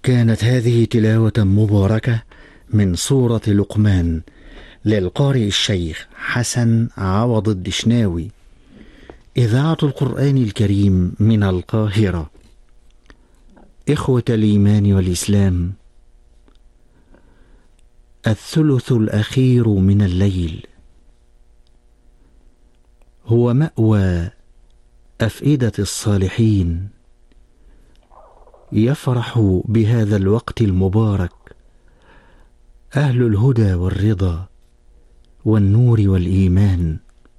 كانت هذه تلاوة مباركة من سورة لقمان للقارئ الشيخ حسن عوض الدشناوي، إذاعة القرآن الكريم من القاهرة. إخوة الإيمان والإسلام، الثلث الأخير من الليل هو مأوى أفئدة الصالحين. يفرح بهذا الوقت المبارك أهل الهدى والرضا والنور والإيمان،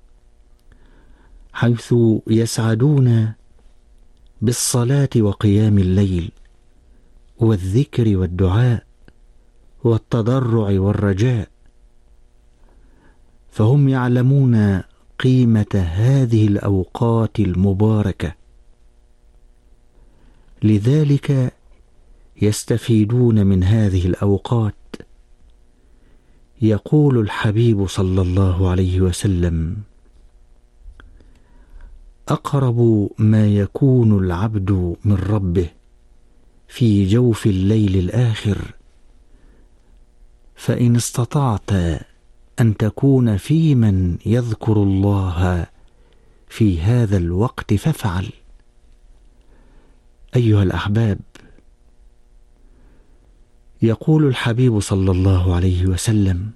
حيث يسعدون بالصلاة وقيام الليل والذكر والدعاء والتضرع والرجاء، فهم يعلمون قيمة هذه الأوقات المباركة، لذلك يستفيدون من هذه الأوقات. يقول الحبيب صلى الله عليه وسلم: أقرب ما يكون العبد من ربه في جوف الليل الآخر، فإن استطعت أن تكون في من يذكر الله في هذا الوقت فافعل. أيها الأحباب، يقول الحبيب صلى الله عليه وسلم: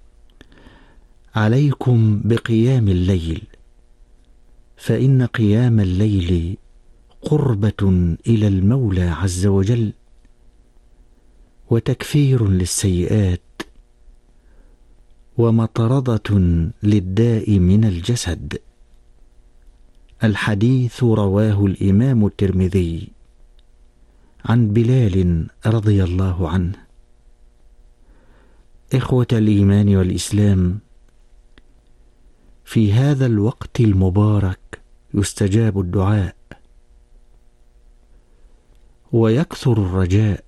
عليكم بقيام الليل، فإن قيام الليل قربة إلى المولى عز وجل وتكفير للسيئات ومطردة للداء من الجسد. الحديث رواه الإمام الترمذي عن بلال رضي الله عنه. إخوة الإيمان والإسلام، في هذا الوقت المبارك يستجاب الدعاء ويكثر الرجاء،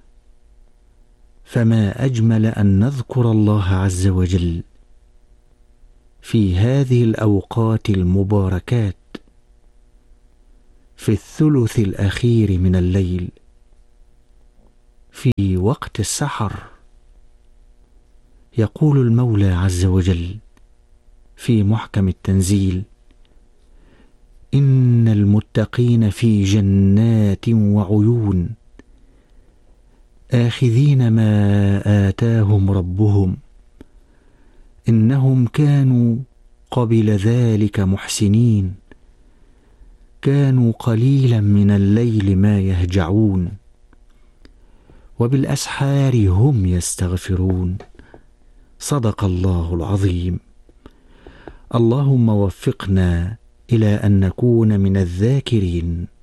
فما أجمل أن نذكر الله عز وجل في هذه الأوقات المباركات في الثلث الأخير من الليل، في وقت السحر. يقول المولى عز وجل في محكم التنزيل: إن المتقين في جنات وعيون آخذين ما آتاهم ربهم إنهم كانوا قبل ذلك محسنين، كانوا قليلا من الليل ما يهجعون وبالأسحار هم يستغفرون. صدق الله العظيم. اللهم وفقنا إلى أن نكون من الذاكرين